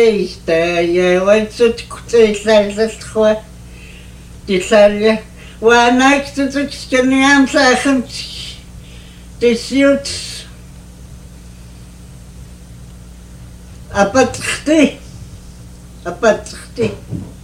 Я вайцут кутейлайлалхва дилалия ваанаактутук сканиам саахам тисют апатхти